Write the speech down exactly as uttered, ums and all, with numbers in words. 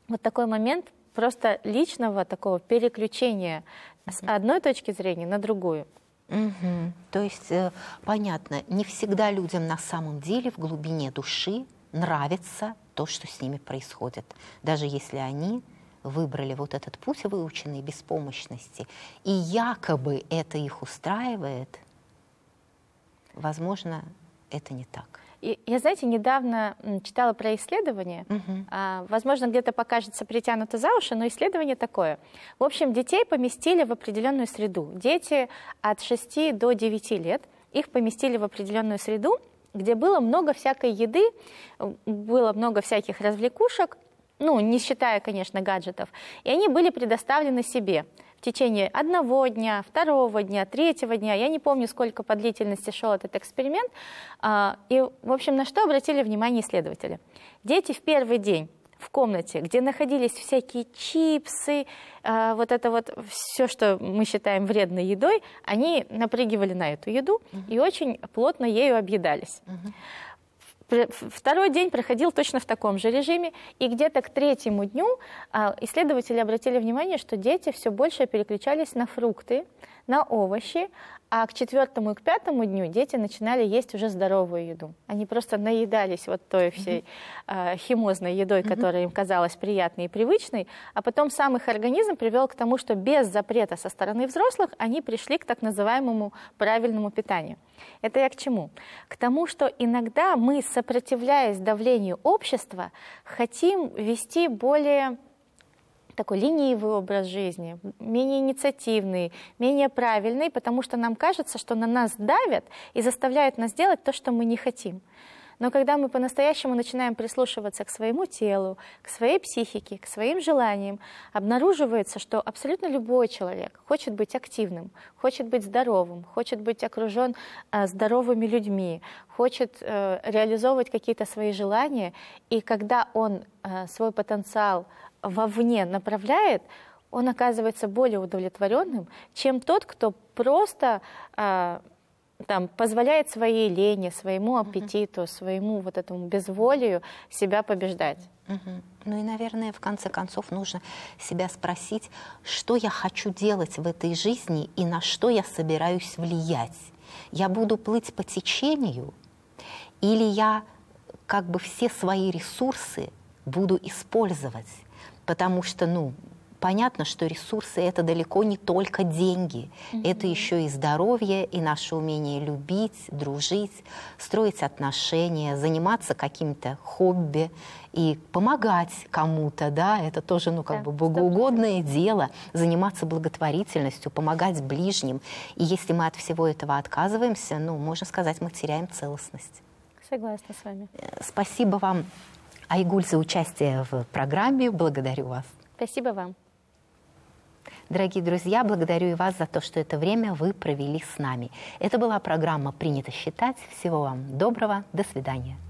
вот такой момент просто личного такого переключения с одной точки зрения на другую. Угу. То есть, э, понятно, не всегда людям на самом деле в глубине души нравится то, что с ними происходит. Даже если они выбрали вот этот путь выученной беспомощности, и якобы это их устраивает, возможно, это не так. И, я, знаете, недавно читала про исследование, Угу. а, возможно, где-то покажется притянуто за уши, но исследование такое. В общем, детей поместили в определенную среду. Дети от шести до девяти лет, их поместили в определенную среду, где было много всякой еды, было много всяких развлекушек, ну, не считая, конечно, гаджетов, и они были предоставлены себе в течение одного дня, второго дня, третьего дня. Я не помню, сколько по длительности шел этот эксперимент. И, в общем, на что обратили внимание исследователи? Дети в первый день в комнате, где находились всякие чипсы, вот это вот все, что мы считаем вредной едой, они напрыгивали на эту еду uh-huh. и очень плотно ею объедались. Uh-huh. Второй день проходил точно в таком же режиме, и где-то к третьему дню исследователи обратили внимание, что дети все больше переключались на фрукты, на овощи, а к четвертому и к пятому дню дети начинали есть уже здоровую еду. Они просто наедались вот той всей mm-hmm. э, химозной едой, mm-hmm. которая им казалась приятной и привычной, а потом сам их организм привел к тому, что без запрета со стороны взрослых они пришли к так называемому правильному питанию. Это я к чему? К тому, что иногда мы, сопротивляясь давлению общества, хотим вести более такой ленивый образ жизни, менее инициативный, менее правильный, потому что нам кажется, что на нас давят и заставляют нас делать то, что мы не хотим. Но когда мы по-настоящему начинаем прислушиваться к своему телу, к своей психике, к своим желаниям, обнаруживается, что абсолютно любой человек хочет быть активным, хочет быть здоровым, хочет быть окружен э, здоровыми людьми, хочет э, реализовывать какие-то свои желания, и когда он э, свой потенциал вовне направляет, он оказывается более удовлетворенным, чем тот, кто просто э, там, позволяет своей лени, своему аппетиту, uh-huh. своему вот этому безволию себя побеждать. Uh-huh. Ну и, наверное, в конце концов нужно себя спросить, что я хочу делать в этой жизни и на что я собираюсь влиять. Я буду плыть по течению или я как бы все свои ресурсы буду использовать? Потому что, ну, понятно, что ресурсы — это далеко не только деньги. Mm-hmm. Это еще и здоровье, и наше умение любить, дружить, строить отношения, заниматься каким-то хобби и помогать кому-то, да, это тоже, ну, как да, бы богоугодное дело, заниматься благотворительностью, помогать ближним. И если мы от всего этого отказываемся, ну, можно сказать, мы теряем целостность. Согласна с вами. Спасибо вам, Айгуль, за участие в программе. Благодарю вас. Спасибо вам. Дорогие друзья, благодарю и вас за то, что это время вы провели с нами. Это была программа «Принято считать». Всего вам доброго. До свидания.